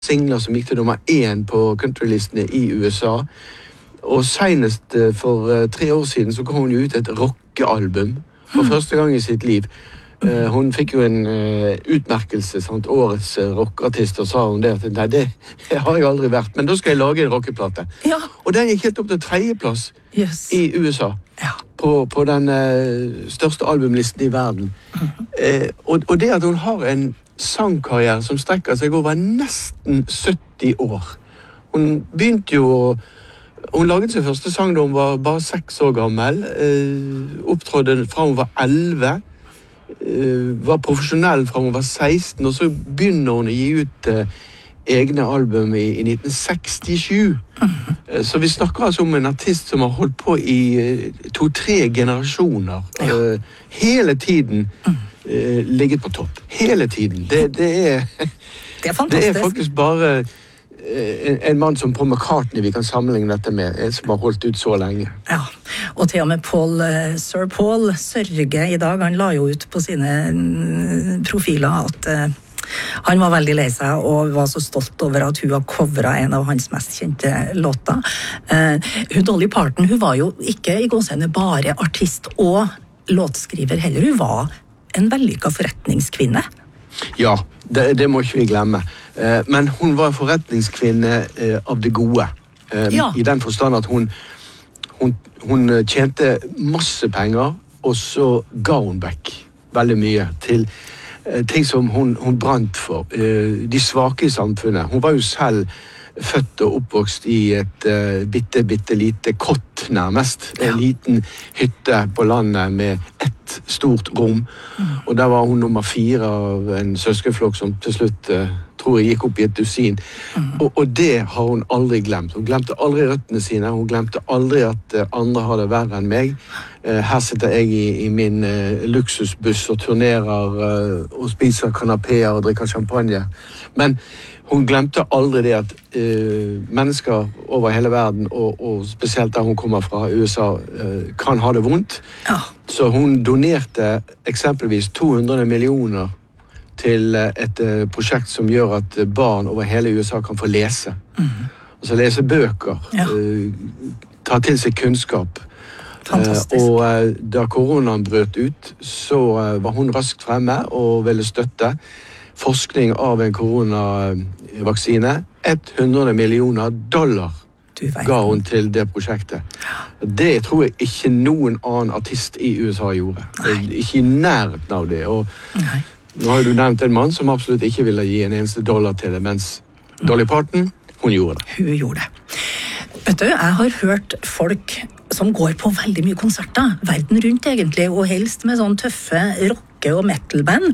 singler som gikk til nummer 1 på countrylistene i USA. Og senest for 3 år siden så kom hun ut et rockealbum for første gang i sitt liv. Hun fikk jo en utmerkelse, sant? Årets rockartist, og sa hun det at nei, det har jeg aldri vært, men da skal jeg lage en rockeplate. Ja. Og den gikk helt opp til 3. plass i USA. Ja. På den største albumlisten i verden. Og det at hun har en sangkarriere som strekker seg over nesten 70 år. Hun begynte jo hun laget sin første sang da hun var bare 6 år gammel. Opptrådde fra hun var 11. Var profesjonell fra hun var 16, og så begynner hun å gi ut egne album i 1967. Så vi snakker altså om en artist som har holdt på i 2-3 generasjoner. Hele tiden ligget på topp. Hele tiden. Det er fantastisk. Det er faktisk bare en mann som Paul McCartney vi kan sammenligne dette med, som har holdt ut så lenge. Ja, og til og med Sir Paul sørger i dag. Han la jo ut på sine profiler at han var veldig lei seg og var så stolt over at hun har covret en av hans mest kjente låter. Dolly Parton, hun var jo ikke i gåsehudet bare artist og låtskriver heller. Hun var en vellykket forretningskvinne. Ja, det må ikke vi glemme. Men hun var en forretningskvinne av det gode. I den forstand at hun tjente masse penger, og så ga hun vekk veldig mye til ting som hun brant for. De svake i samfunnet. Hun var jo selv født og oppvokst i et bitte lite kott nærmest. En liten hytte på landet med ett stort rom. Og der var hun nummer 4 av en søskenflokk som til slutt tror jeg gikk opp i et dusin. Og det har hun aldri glemt. Hun glemte aldri røttene sine. Hun glemte aldri at andre har det verre enn meg. Her sitter jeg i min luksusbuss og turnerer og spiser kanapéer og drikker champagne. Men hun glemte aldri det at mennesker over hele verden, og spesielt der hun kommer fra, USA, kan ha det vondt. Så hun donerte eksempelvis 200 millioner til et prosjekt som gjør at barn over hele USA kan få lese. Altså lese bøker, ta til seg kunnskap. Fantastisk. Og da koronaen brøt ut, så var hun raskt fremme og ville støtte forskning av en koronavaksine. $100 millioner ga hun til det prosjektet. Det tror jeg ikke noen annen artist i USA gjorde. Ikke i nærheten av det. Og nå har du nevnt en mann som absolutt ikke ville gi en eneste dollar til det, mens Dolly Parton, hun gjorde det. Hun gjorde det. Vet du, jeg har hørt folk som går på veldig mye konserter, verden rundt egentlig, og helst med sånn tøffe rocke- og metal-band,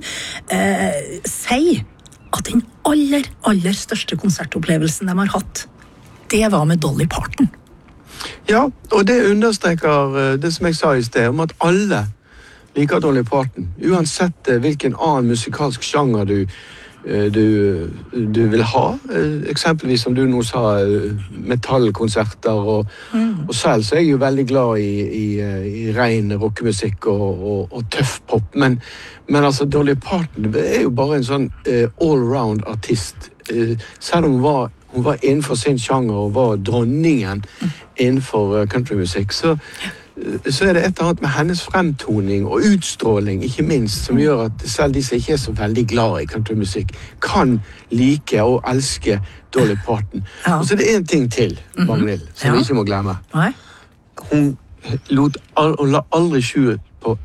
si at den aller største konsertopplevelsen de har hatt, det var med Dolly Parton. Ja, og det understreker det som jeg sa i sted, om at alle liker Dolly Parton. Uansett hvilken annen musikalsk sjanger du vil ha. Eksempelvis som du nå sa, metallkonserter, og selv så er jeg jo veldig glad i ren rockemusikk og tøff pop, men altså Dolly Parton er jo bare en sånn all-round artist. Selv om hun var innenfor sin sjanger og var dronningen innenfor countrymusikk, så er det et eller annet med hennes fremtoning og utstråling, ikke minst, som gjør at selv de som ikke er så veldig glad i countrymusikk, kan like og elske Dolly Parton. Og så er det en ting til, Magnhild, som vi ikke må glemme. Hun la aldri skjul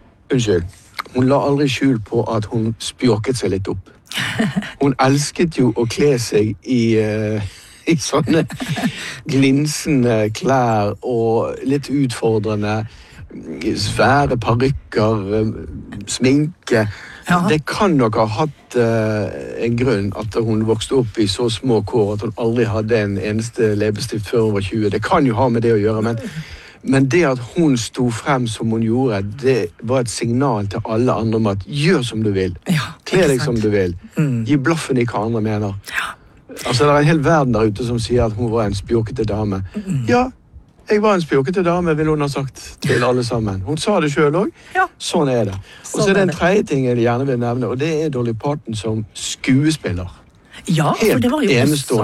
på at hun spjåket seg litt opp. Hun elsket jo å kle seg i sånne glinsende klær og litt utfordrende, svære parykker, sminke. Det kan nok ha hatt en grunn at hun vokste opp i så små kår at hun aldri hadde en eneste leppestift før hun var 20. Det kan jo ha med det å gjøre, men det at hun sto frem som hun gjorde, det var et signal til alle andre om at gjør som du vil, kle deg som du vil, gi blaffen i hva andre mener. Altså, det er en hel verden der ute som sier at hun var en spjåkete dame. Ja, jeg var en spjåkete dame, vil hun ha sagt til alle sammen. Hun sa det selv også. Sånn er det. Og så er det en tredje ting jeg gjerne vil nevne, og det er Dolly Parton som skuespiller. Ja, for det var jo enestående.